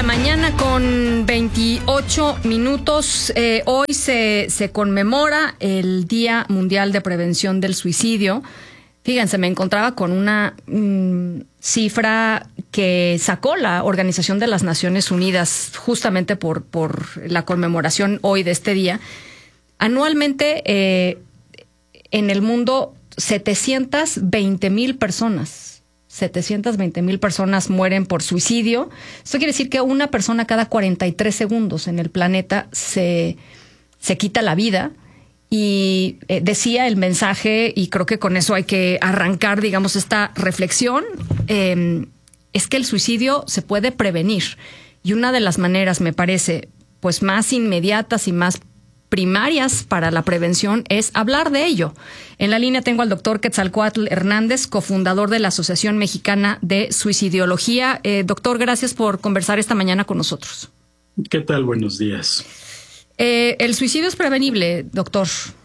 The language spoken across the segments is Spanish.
la mañana con 28 minutos. Hoy se conmemora el Día Mundial de Prevención del Suicidio. Fíjense, me encontraba con una cifra que sacó la Organización de las Naciones Unidas justamente por la conmemoración hoy de este día. Anualmente en el mundo 720,000 personas. 720,000 personas mueren por suicidio. Esto quiere decir que una persona cada 43 segundos en el planeta se quita la vida. Y decía el mensaje, y creo que con eso hay que arrancar, digamos, esta reflexión, es que el suicidio se puede prevenir. Y una de las maneras, me parece, pues más inmediatas y más primarias para la prevención es hablar de ello. En la línea tengo al doctor Quetzalcóatl Hernández, cofundador de la Asociación Mexicana de Suicidología. Doctor, gracias por conversar esta mañana con nosotros. ¿Qué tal? Buenos días. ¿El suicidio es prevenible, doctor?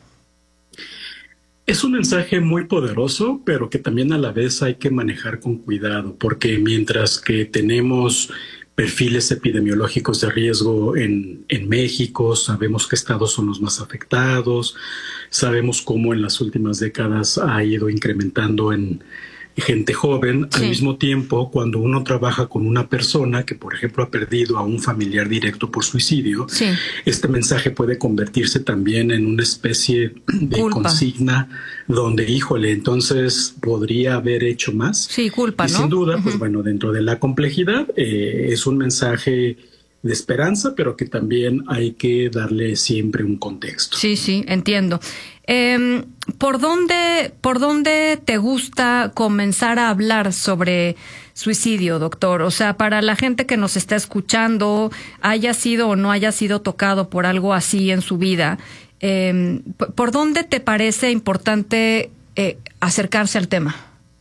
Es un mensaje muy poderoso, pero que también a la vez hay que manejar con cuidado, porque mientras que tenemos perfiles epidemiológicos de riesgo en México, sabemos qué estados son los más afectados, sabemos cómo en las últimas décadas ha ido incrementando en gente joven. Sí. Al mismo tiempo, cuando uno trabaja con una persona que, por ejemplo, ha perdido a un familiar directo por suicidio, sí, este mensaje puede convertirse también en una especie de culpa, consigna donde, híjole, entonces podría haber hecho más. Sí, culpa, y ¿no? Sin duda, pues bueno, dentro de la complejidad es un mensaje de esperanza, pero que también hay que darle siempre un contexto. Sí, sí, entiendo. ¿Por dónde te gusta comenzar a hablar sobre suicidio, doctor? O sea, para la gente que nos está escuchando, haya sido o no haya sido tocado por algo así en su vida, ¿por dónde te parece importante acercarse al tema?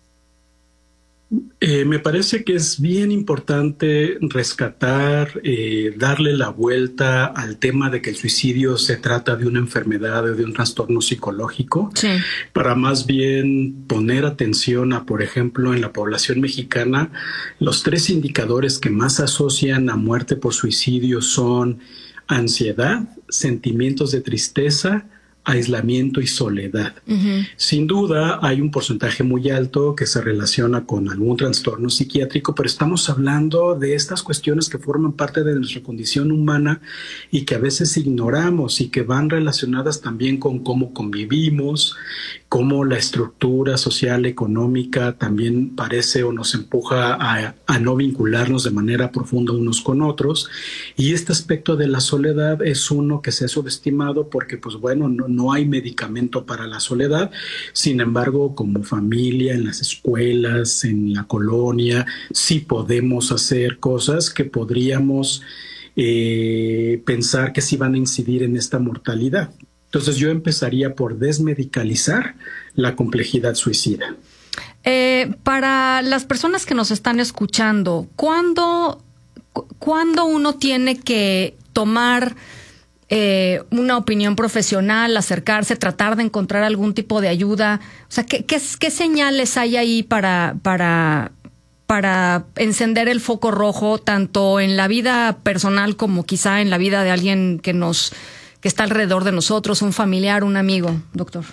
Me parece que es bien importante rescatar, darle la vuelta al tema de que el suicidio se trata de una enfermedad o de un trastorno psicológico, sí, para más bien poner atención a, por ejemplo, en la población mexicana, los 3 indicadores que más asocian a muerte por suicidio son ansiedad, sentimientos de tristeza, aislamiento y soledad. Uh-huh. Sin duda hay un porcentaje muy alto que se relaciona con algún trastorno psiquiátrico, pero estamos hablando de estas cuestiones que forman parte de nuestra condición humana y que a veces ignoramos y que van relacionadas también con cómo convivimos, cómo la estructura social, económica también parece o nos empuja a no vincularnos de manera profunda unos con otros. Y este aspecto de la soledad es uno que se ha subestimado porque, pues bueno, no hay medicamento para la soledad. Sin embargo, como familia, en las escuelas, en la colonia, sí podemos hacer cosas que podríamos pensar que sí van a incidir en esta mortalidad. Entonces yo empezaría por desmedicalizar la complejidad suicida. Para las personas que nos están escuchando, ¿cuándo uno tiene que tomar una opinión profesional, acercarse, tratar de encontrar algún tipo de ayuda? O sea, ¿qué señales hay ahí para encender el foco rojo, tanto en la vida personal como quizá en la vida de alguien que está alrededor de nosotros, un familiar, un amigo, doctor?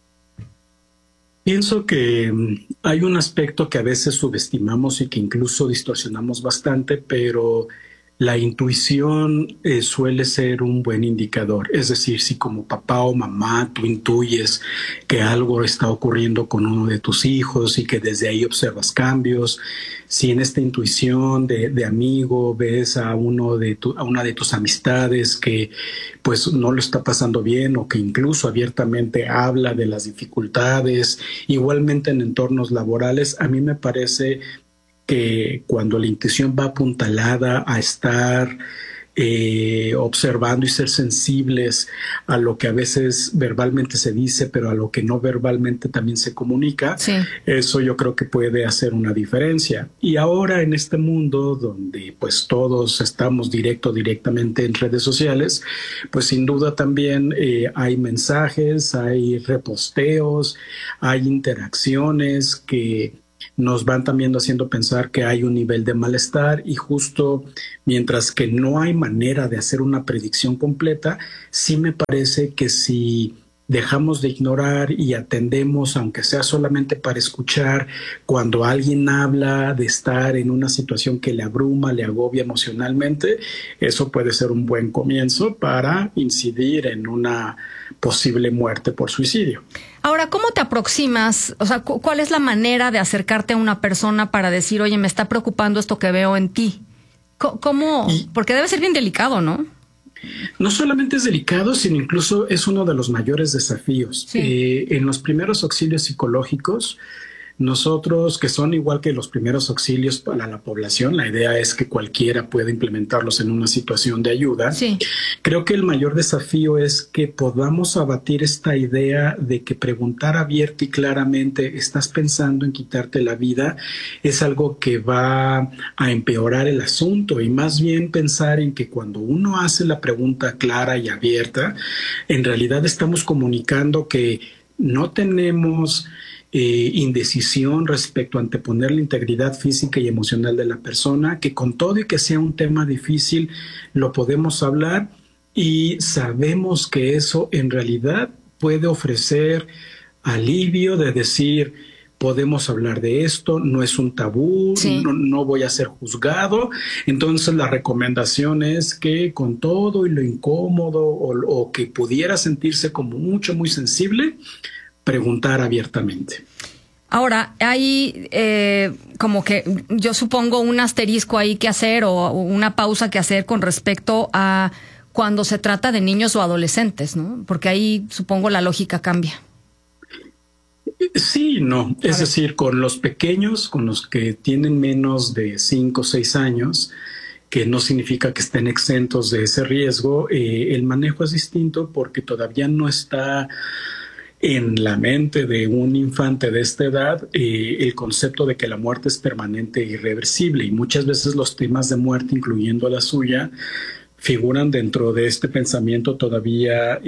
Pienso que hay un aspecto que a veces subestimamos y que incluso distorsionamos bastante, pero la intuición suele ser un buen indicador. Es decir, si como papá o mamá tú intuyes que algo está ocurriendo con uno de tus hijos y que desde ahí observas cambios, si en esta intuición de amigo ves a una de tus amistades que pues no lo está pasando bien o que incluso abiertamente habla de las dificultades, igualmente en entornos laborales, a mí me parece que cuando la intuición va apuntalada a estar observando y ser sensibles a lo que a veces verbalmente se dice, pero a lo que no verbalmente también se comunica, sí, eso yo creo que puede hacer una diferencia. Y ahora en este mundo donde pues todos estamos directamente en redes sociales, pues sin duda también hay mensajes, hay reposteos, hay interacciones que nos van también haciendo pensar que hay un nivel de malestar, y justo mientras que no hay manera de hacer una predicción completa, sí me parece que si dejamos de ignorar y atendemos, aunque sea solamente para escuchar, cuando alguien habla de estar en una situación que le abruma, le agobia emocionalmente, eso puede ser un buen comienzo para incidir en una posible muerte por suicidio. Ahora, ¿cómo te aproximas? O sea, ¿cuál es la manera de acercarte a una persona para decir, oye, me está preocupando esto que veo en ti? ¿Cómo? Porque debe ser bien delicado, ¿no? No solamente es delicado, sino incluso es uno de los mayores desafíos. Sí. En los primeros auxilios psicológicos, nosotros, que son igual que los primeros auxilios para la población, la idea es que cualquiera pueda implementarlos en una situación de ayuda. Sí. Creo que el mayor desafío es que podamos abatir esta idea de que preguntar abierta y claramente, ¿estás pensando en quitarte la vida?, es algo que va a empeorar el asunto, y más bien pensar en que cuando uno hace la pregunta clara y abierta, en realidad estamos comunicando que no tenemos indecisión respecto a anteponer la integridad física y emocional de la persona, que con todo y que sea un tema difícil, lo podemos hablar, y sabemos que eso en realidad puede ofrecer alivio de decir, podemos hablar de esto, no es un tabú, sí. no voy a ser juzgado. Entonces la recomendación es que con todo y lo incómodo o que pudiera sentirse como mucho, muy sensible, preguntar abiertamente. Ahora, hay como que yo supongo un asterisco ahí que hacer o una pausa que hacer con respecto a cuando se trata de niños o adolescentes, ¿no? Porque ahí supongo la lógica cambia. Sí, no. Es decir, con los pequeños, con los que tienen menos de 5 o 6 años, que no significa que estén exentos de ese riesgo, el manejo es distinto porque todavía no está en la mente de un infante de esta edad el concepto de que la muerte es permanente e irreversible, y muchas veces los temas de muerte, incluyendo la suya, figuran dentro de este pensamiento todavía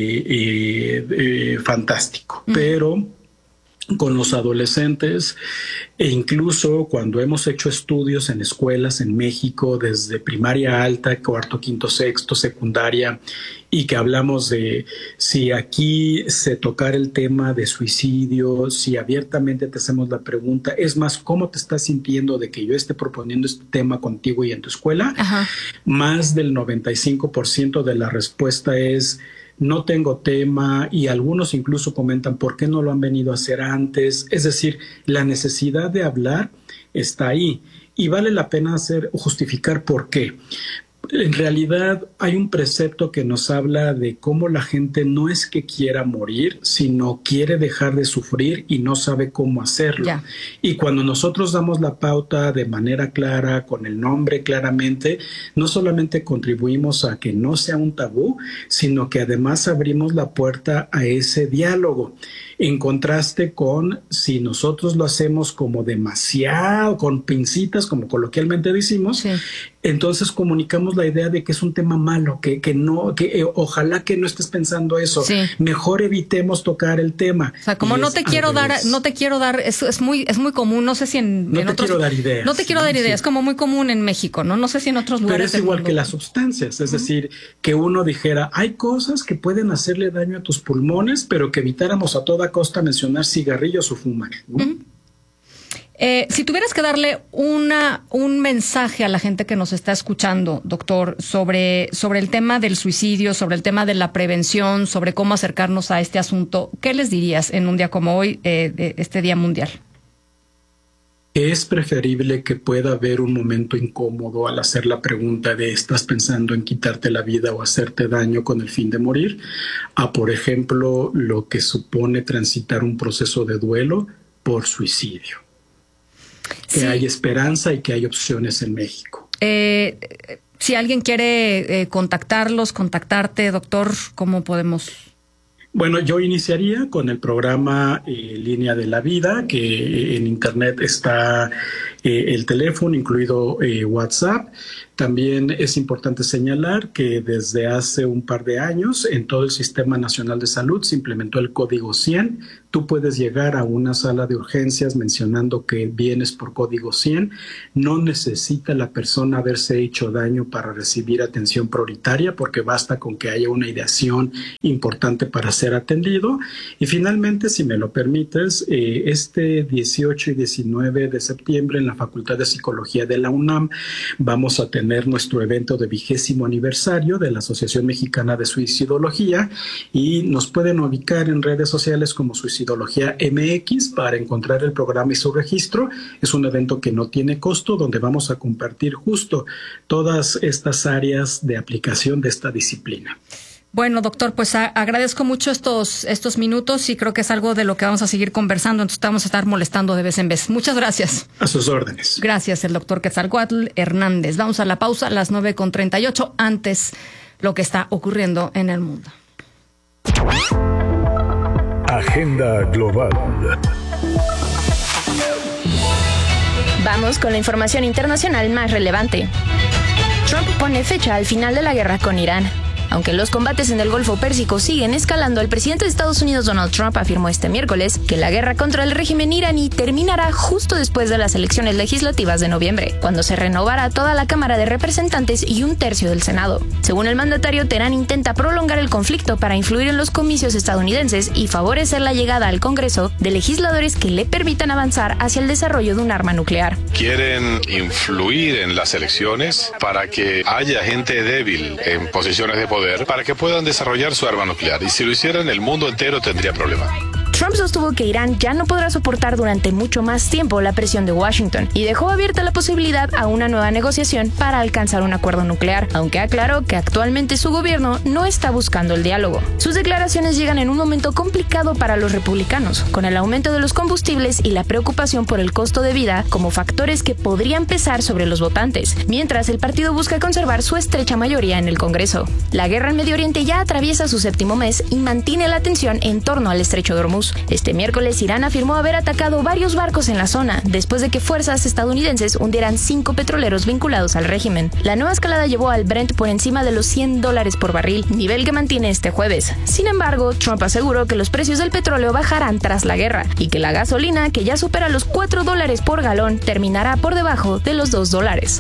fantástico. Pero con los adolescentes, e incluso cuando hemos hecho estudios en escuelas en México, desde primaria alta, cuarto, quinto, sexto, secundaria, y que hablamos de si aquí se tocara el tema de suicidio, si abiertamente te hacemos la pregunta, es más, ¿cómo te estás sintiendo de que yo esté proponiendo este tema contigo y en tu escuela? Ajá. Más del 95% de la respuesta es: no tengo tema, y algunos incluso comentan ¿por qué no lo han venido a hacer antes? Es decir, la necesidad de hablar está ahí, y vale la pena justificar por qué. En realidad hay un precepto que nos habla de cómo la gente no es que quiera morir, sino quiere dejar de sufrir y no sabe cómo hacerlo. Ya. Y cuando nosotros damos la pauta de manera clara, con el nombre claramente, no solamente contribuimos a que no sea un tabú, sino que además abrimos la puerta a ese diálogo. En contraste con si nosotros lo hacemos como demasiado, con pincitas, como coloquialmente decimos, sí. Entonces comunicamos la idea de que es un tema malo, que ojalá que no estés pensando eso. Sí. Mejor evitemos tocar el tema. O sea, como no te quiero dar, es muy común, no sé si en otros. No te quiero dar ideas. No te quiero dar ideas, es como muy común en México, ¿no? No sé si en otros lugares. Pero es igual que las sustancias, es decir, que uno dijera, hay cosas que pueden hacerle daño a tus pulmones, pero que evitáramos a toda costa mencionar cigarrillos o fumar, ¿no? Si tuvieras que darle un mensaje a la gente que nos está escuchando, doctor, sobre el tema del suicidio, sobre el tema de la prevención, sobre cómo acercarnos a este asunto, ¿qué les dirías en un día como hoy, este Día Mundial? Es preferible que pueda haber un momento incómodo al hacer la pregunta de ¿estás pensando en quitarte la vida o hacerte daño con el fin de morir? A, por ejemplo, lo que supone transitar un proceso de duelo por suicidio. Que sí. Hay esperanza y que hay opciones en México. Si alguien quiere contactarte, doctor, ¿cómo podemos? Bueno, yo iniciaría con el programa Línea de la Vida, que en internet está el teléfono, incluido WhatsApp. También es importante señalar que desde hace un par de años en todo el Sistema Nacional de Salud se implementó el Código 100. Tú puedes llegar a una sala de urgencias mencionando que vienes por Código 100. No necesita la persona haberse hecho daño para recibir atención prioritaria, porque basta con que haya una ideación importante para ser atendido. Y finalmente, si me lo permites, este 18 y 19 de septiembre en la Facultad de Psicología de la UNAM vamos a tener nuestro evento de 20º aniversario de la Asociación Mexicana de Suicidología, y nos pueden ubicar en redes sociales como Suicidología MX para encontrar el programa y su registro. Es un evento que no tiene costo, donde vamos a compartir justo todas estas áreas de aplicación de esta disciplina. Bueno, doctor, pues agradezco mucho estos minutos y creo que es algo de lo que vamos a seguir conversando, entonces vamos a estar molestando de vez en vez. Muchas gracias. A sus órdenes. Gracias, el doctor Quetzalcóatl Hernández. Vamos a la pausa a las 9:38, antes lo que está ocurriendo en el mundo. Agenda global. Vamos con la información internacional más relevante. Trump pone fecha al final de la guerra con Irán. Aunque los combates en el Golfo Pérsico siguen escalando, el presidente de Estados Unidos, Donald Trump, afirmó este miércoles que la guerra contra el régimen iraní terminará justo después de las elecciones legislativas de noviembre, cuando se renovará toda la Cámara de Representantes y un tercio del Senado. Según el mandatario, Teherán intenta prolongar el conflicto para influir en los comicios estadounidenses y favorecer la llegada al Congreso de legisladores que le permitan avanzar hacia el desarrollo de un arma nuclear. Quieren influir en las elecciones para que haya gente débil en posiciones de poder, para que puedan desarrollar su arma nuclear. Y si lo hicieran, el mundo entero tendría problemas. Trump sostuvo que Irán ya no podrá soportar durante mucho más tiempo la presión de Washington y dejó abierta la posibilidad a una nueva negociación para alcanzar un acuerdo nuclear, aunque aclaró que actualmente su gobierno no está buscando el diálogo. Sus declaraciones llegan en un momento complicado para los republicanos, con el aumento de los combustibles y la preocupación por el costo de vida como factores que podrían pesar sobre los votantes, mientras el partido busca conservar su estrecha mayoría en el Congreso. La guerra en Medio Oriente ya atraviesa su 7º mes y mantiene la tensión en torno al estrecho de Hormuz. Este miércoles, Irán afirmó haber atacado varios barcos en la zona, después de que fuerzas estadounidenses hundieran 5 petroleros vinculados al régimen. La nueva escalada llevó al Brent por encima de los $100 por barril, nivel que mantiene este jueves. Sin embargo, Trump aseguró que los precios del petróleo bajarán tras la guerra y que la gasolina, que ya supera los $4 por galón, terminará por debajo de los $2.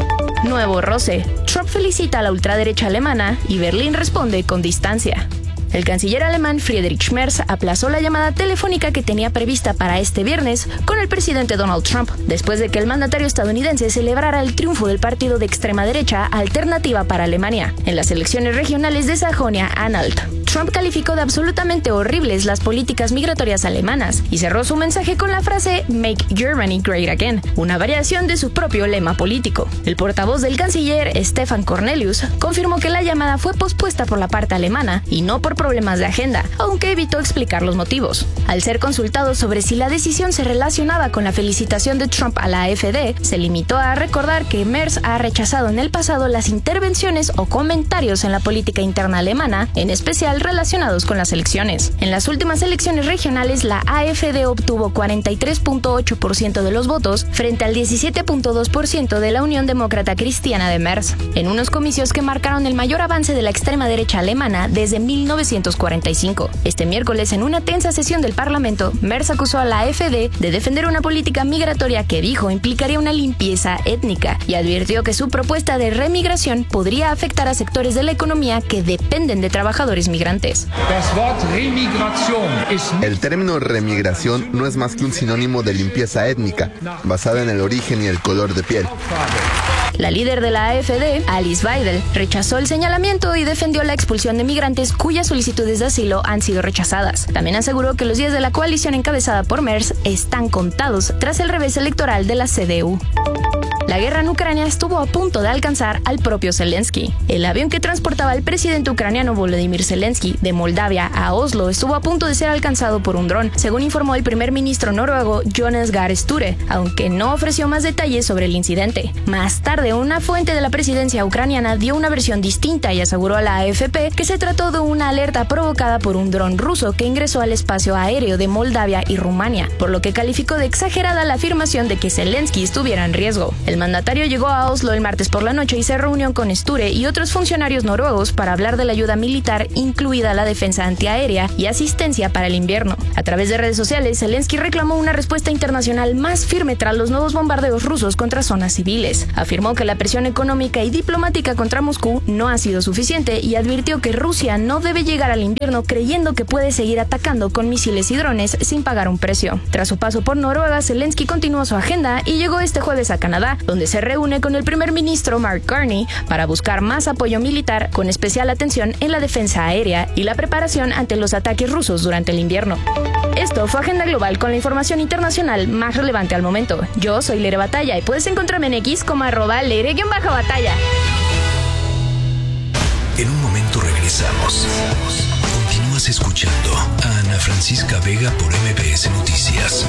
Nuevo roce. Trump felicita a la ultraderecha alemana y Berlín responde con distancia. El canciller alemán Friedrich Merz aplazó la llamada telefónica que tenía prevista para este viernes con el presidente Donald Trump, después de que el mandatario estadounidense celebrara el triunfo del partido de extrema derecha Alternativa para Alemania en las elecciones regionales de Sajonia-Anhalt. Trump calificó de absolutamente horribles las políticas migratorias alemanas y cerró su mensaje con la frase "Make Germany Great Again", una variación de su propio lema político. El portavoz del canciller, Stefan Cornelius, confirmó que la llamada fue pospuesta por la parte alemana y no por problemas de agenda, aunque evitó explicar los motivos. Al ser consultado sobre si la decisión se relacionaba con la felicitación de Trump a la AfD, se limitó a recordar que Merz ha rechazado en el pasado las intervenciones o comentarios en la política interna alemana, en especial relacionados con las elecciones. En las últimas elecciones regionales, la AfD obtuvo 43.8% de los votos frente al 17.2% de la Unión Demócrata Cristiana de Merz, en unos comicios que marcaron el mayor avance de la extrema derecha alemana desde 1945. Este miércoles, en una tensa sesión del Parlamento, Merz acusó a la AfD de defender una política migratoria que dijo implicaría una limpieza étnica y advirtió que su propuesta de remigración podría afectar a sectores de la economía que dependen de trabajadores migrantes. El término remigración no es más que un sinónimo de limpieza étnica, basada en el origen y el color de piel. La líder de la AfD, Alice Weidel, rechazó el señalamiento y defendió la expulsión de migrantes cuyas solicitudes de asilo han sido rechazadas. También aseguró que los días de la coalición encabezada por Merz están contados tras el revés electoral de la CDU. La guerra en Ucrania estuvo a punto de alcanzar al propio Zelensky. El avión que transportaba al presidente ucraniano Volodymyr Zelensky de Moldavia a Oslo estuvo a punto de ser alcanzado por un dron, según informó el primer ministro noruego Jonas Gahr Støre, aunque no ofreció más detalles sobre el incidente. Más tarde, una fuente de la presidencia ucraniana dio una versión distinta y aseguró a la AFP que se trató de una alerta provocada por un dron ruso que ingresó al espacio aéreo de Moldavia y Rumania, por lo que calificó de exagerada la afirmación de que Zelensky estuviera en riesgo. El mandatario llegó a Oslo el martes por la noche y se reunió con Støre y otros funcionarios noruegos para hablar de la ayuda militar, incluida la defensa antiaérea y asistencia para el invierno. A través de redes sociales, Zelensky reclamó una respuesta internacional más firme tras los nuevos bombardeos rusos contra zonas civiles. Afirmó que la presión económica y diplomática contra Moscú no ha sido suficiente y advirtió que Rusia no debe llegar al invierno creyendo que puede seguir atacando con misiles y drones sin pagar un precio. Tras su paso por Noruega, Zelensky continuó su agenda y llegó este jueves a Canadá, donde se reúne con el primer ministro Mark Carney para buscar más apoyo militar, con especial atención en la defensa aérea y la preparación ante los ataques rusos durante el invierno. Esto fue Agenda Global con la información internacional más relevante al momento. Yo soy Leire Batalla y puedes encontrarme en X como @Leire_Batalla. En un momento regresamos. Continúas escuchando a Ana Francisca Vega por MBS Noticias.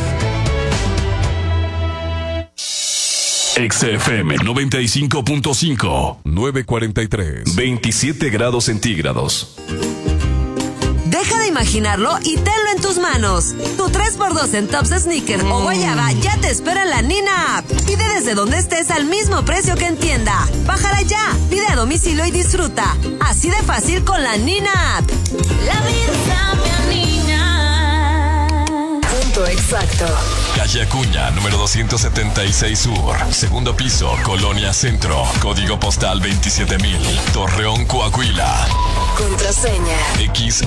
XFM 95.5, 9:43, 27 grados centígrados. Deja de imaginarlo y tenlo en tus manos. Tu 3x2 en tops, sneaker o guayaba ya te espera en la Nina App. Pide desde donde estés al mismo precio que en tienda. Bájala ya, pide a domicilio y disfruta. Así de fácil con la Nina App. La vida me anina. Punto exacto. Calle Acuña, número 276 Sur, segundo piso, Colonia Centro, código postal 27,000, Torreón, Coahuila. Contraseña. X